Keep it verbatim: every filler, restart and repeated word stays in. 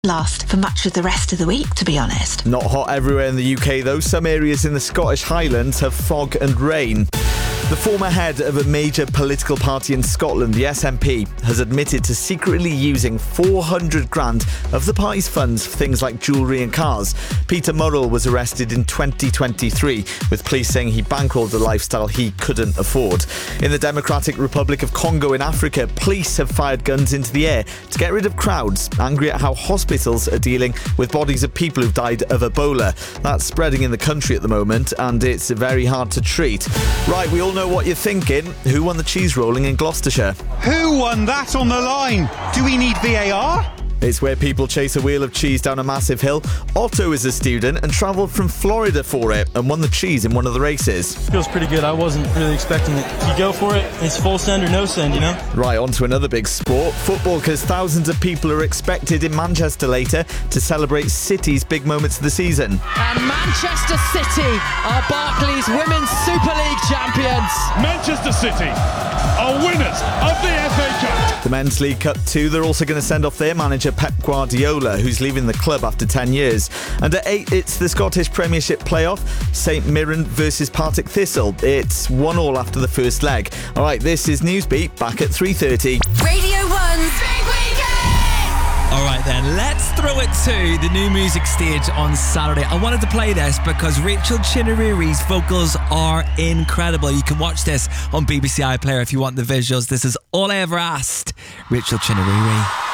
last for much of the rest of the week, to be honest. Not hot everywhere in the U K though. Some areas in the Scottish Highlands have fog and rain. The former head of a major political party in Scotland, the S N P, has admitted to secretly using four hundred grand of the party's funds for things like jewellery and cars. Peter Murrell was arrested in twenty twenty-three, with police saying he bankrolled a lifestyle he couldn't afford. In the Democratic Republic of Congo in Africa, police have fired guns into the air to get rid of crowds, angry at how hospitals are dealing with bodies of people who've died of Ebola. That's spreading in the country at the moment, and it's very hard to treat. Right, we all know what you're thinking. Who won the cheese rolling in Gloucestershire? Who won that on the line? Do we need V A R? It's where people chase a wheel of cheese down a massive hill. Otto is a student and travelled from Florida for it and won the cheese in one of the races. Feels pretty good. I wasn't really expecting it. You go for it, it's full send or no send, you know? Right, on to another big sport. Football, because thousands of people are expected in Manchester later to celebrate City's big moments of the season. And Manchester City are Barclays Women's Super League champions. Manchester City are winners of the F A Cup. The Men's League Cup two, they're also going to send off their manager Pep Guardiola, who's leaving the club after ten years. And at eight, it's the Scottish Premiership playoff, St Mirren versus Partick Thistle. It's one all after the first leg. All right, this is Newsbeat, back at three thirty. Radio one's Big Weekend! All right then, let's throw it to the new music stage on Saturday. I wanted to play this because Rachel Chinariri's vocals are incredible. You can watch this on B B C iPlayer if you want the visuals. This is All I Ever Asked, Rachel Chinariri.